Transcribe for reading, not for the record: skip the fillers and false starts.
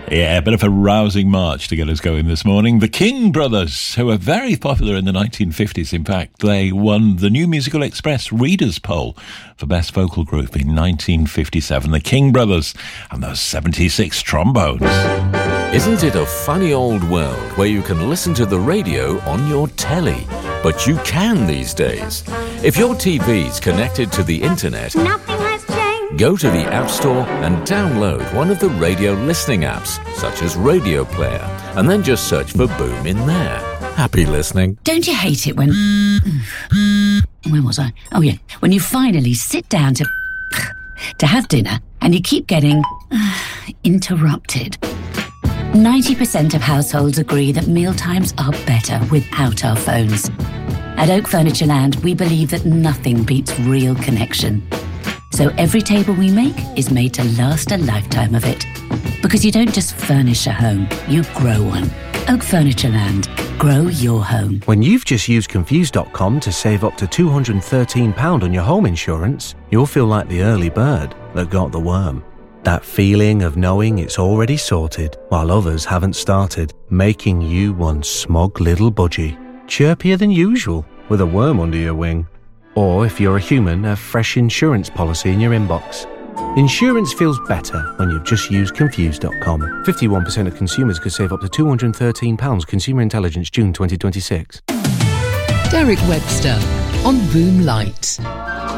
Yeah, a bit of a rousing march to get us going this morning. The King Brothers, who were very popular in the 1950s. In fact, they won the New Musical Express Readers' Poll for Best Vocal Group in 1957. The King Brothers and those 76 trombones. Isn't it a funny old world where you can listen to the radio on your telly? But you can these days. If your TV's connected to the internet, Nothing has changed. go to the App Store and download one of the radio listening apps, such as Radio Player, and then just search for Boom in there. Happy listening. Don't you hate it when... Where was I? Oh, yeah. When you finally sit down to have dinner and you keep getting interrupted. 90% of households agree that mealtimes are better without our phones. At Oak Furniture Land, we believe that nothing beats real connection. So every table we make is made to last a lifetime of it. Because you don't just furnish a home, you grow one. Oak Furniture Land. Grow your home. When you've just used Confused.com to save up to £213 on your home insurance, you'll feel like the early bird that got the worm. That feeling of knowing it's already sorted while others haven't started, making you one smug little budgie. Chirpier than usual with a worm under your wing. Or if you're a human, a fresh insurance policy in your inbox. Insurance feels better when you've just used Confused.com. 51% of consumers could save up to £213. Consumer Intelligence, June 2026. Derek Webster on Boom Light.